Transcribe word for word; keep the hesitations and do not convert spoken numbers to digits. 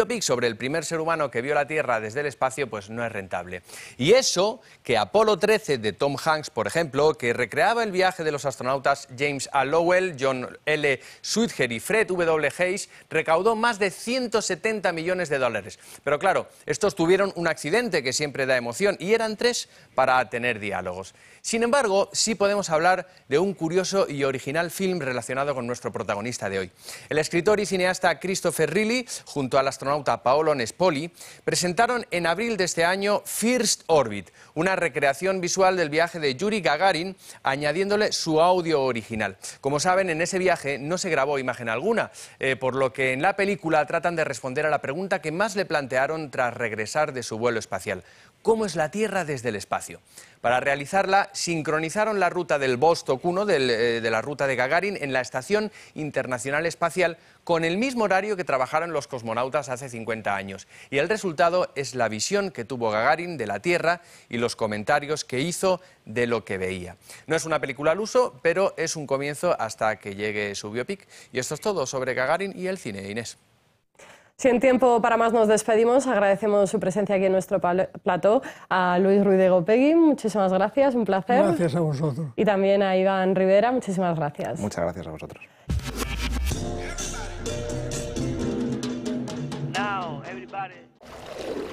biopic sobre el primer ser humano que vio la Tierra desde el espacio pues no es rentable. Y eso que Apolo trece de Tom Hanks, por ejemplo, que recreaba el viaje de los astronautas James A. Lowell, John L. Switzer y Fred W. Hayes, recaudó más de ciento setenta millones de dólares. Pero claro, estos tuvieron un accidente que siempre da emoción y eran tres para tener diálogos. Sin embargo, sí podemos hablar de un curioso y original film relacionado con nuestro protagonista de hoy. El escritor y cineasta Christopher Reilly, junto al astronauta Paolo Nespoli, presentaron en abril de este año First Orbit, una recreación visual del viaje de Yuri Gagarin, añadiéndole su audio original. Como saben, en ese viaje no se grabó imagen alguna, eh, por lo que en la película tratan de responder a la pregunta que más le plantearon tras regresar de su vuelo espacial: ¿cómo es la Tierra desde el espacio? Para realizarla, sincronizaron la ruta del Vostok uno, del, eh, de la ruta de Gagarin, en la Estación Internacional Espacial, con el mismo horario que trabajaron los cosmonautas hace cincuenta años. Y el resultado es la visión que tuvo Gagarin de la Tierra y los comentarios que hizo de lo que veía. No es una película al uso, pero es un comienzo hasta que llegue su biopic. Y esto es todo sobre Gagarin y el cine, Inés. Sin tiempo para más nos despedimos. Agradecemos su presencia aquí en nuestro plató a Luis Ruiz de Gopegui. Muchísimas gracias, un placer. Gracias a vosotros. Y también a Iván Rivera. Muchísimas gracias. Muchas gracias a vosotros. Now, everybody.